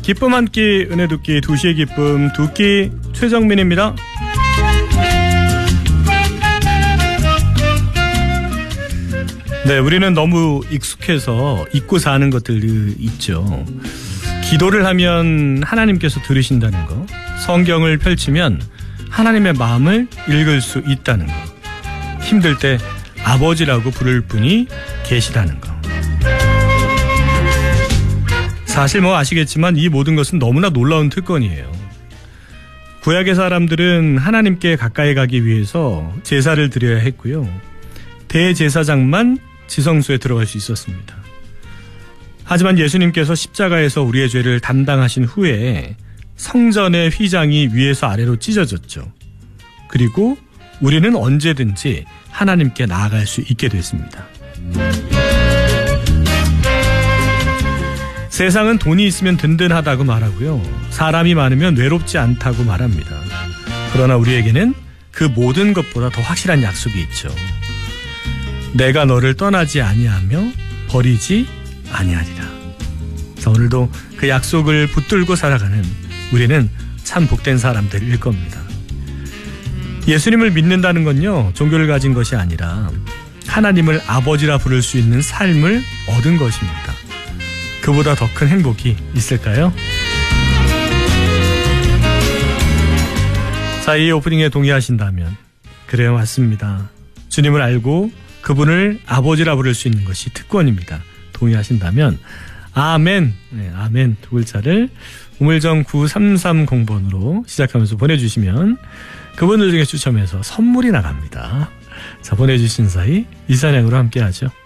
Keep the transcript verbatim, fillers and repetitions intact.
기쁨 한 끼, 은혜 두 끼, 두 시의 기쁨, 두 끼, 최정민입니다. 네, 우리는 너무 익숙해서 잊고 사는 것들이 있죠. 기도를 하면 하나님께서 들으신다는 거, 성경을 펼치면 하나님의 마음을 읽을 수 있다는 거, 힘들 때 아버지라고 부를 분이 계시다는 거. 사실 뭐 아시겠지만 이 모든 것은 너무나 놀라운 특권이에요. 구약의 사람들은 하나님께 가까이 가기 위해서 제사를 드려야 했고요. 대제사장만 지성소에 들어갈 수 있었습니다. 하지만 예수님께서 십자가에서 우리의 죄를 담당하신 후에 성전의 휘장이 위에서 아래로 찢어졌죠. 그리고 우리는 언제든지 하나님께 나아갈 수 있게 됐습니다. 세상은 돈이 있으면 든든하다고 말하고요. 사람이 많으면 외롭지 않다고 말합니다. 그러나 우리에게는 그 모든 것보다 더 확실한 약속이 있죠. 내가 너를 떠나지 아니하며 버리지 아니하리라. 그래서 오늘도 그 약속을 붙들고 살아가는 우리는 참 복된 사람들일 겁니다. 예수님을 믿는다는 건요, 종교를 가진 것이 아니라 하나님을 아버지라 부를 수 있는 삶을 얻은 것입니다. 그보다 더 큰 행복이 있을까요? 자, 이 오프닝에 동의하신다면, 그래요, 맞습니다. 주님을 알고 그분을 아버지라 부를 수 있는 것이 특권입니다. 동의하신다면 아멘, 네, 아멘 두 글자를 우물정 구삼삼공 번으로 시작하면서 보내주시면 그분들 중에 추첨해서 선물이 나갑니다. 자, 보내주신 사이 이산양으로 함께하죠.